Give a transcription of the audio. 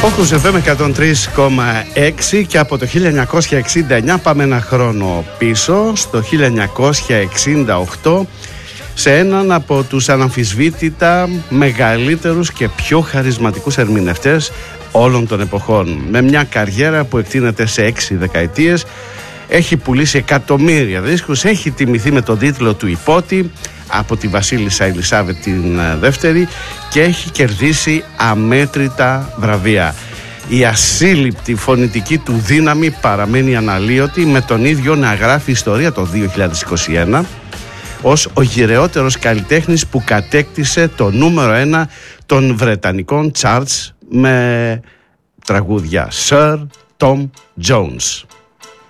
Focus FM 103,6 και από το 1969 πάμε ένα χρόνο πίσω, στο 1968, σε έναν από τους αναμφισβήτητα μεγαλύτερους και πιο χαρισματικούς ερμηνευτές όλων των εποχών. Με μια καριέρα που εκτείνεται σε 6 δεκαετίες, έχει πουλήσει εκατομμύρια δίσκους, έχει τιμηθεί με τον τίτλο του Υπότη από τη Βασίλισσα Ελισάβετ την δεύτερη και έχει κερδίσει αμέτρητα βραβεία. Η ασύλληπτη φωνητική του δύναμη παραμένει αναλύωτη, με τον ίδιο να γράφει ιστορία το 2021 ως ο γυρεότερος καλλιτέχνης που κατέκτησε το νούμερο 1 των βρετανικών charts με τραγούδια Sir Tom Jones.